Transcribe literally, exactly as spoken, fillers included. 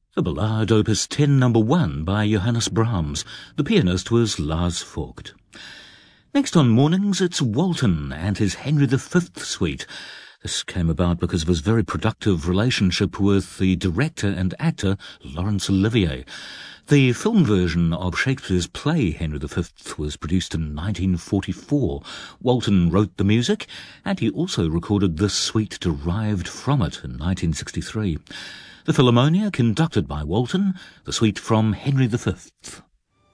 The Ballade Opus ten number one by Johannes Brahms. The pianist was Lars Vogt. Next on Mornings, it's Walton and his Henry the Fifth suite. This came about because of his very productive relationship with the director and actor Laurence Olivier. The film version of Shakespeare's play Henry the Fifth was produced in nineteen forty-four. Walton wrote the music, and he also recorded this suite derived from it in nineteen sixty-three. The Philharmonia, conducted by Walton, the suite from Henry the Fifth.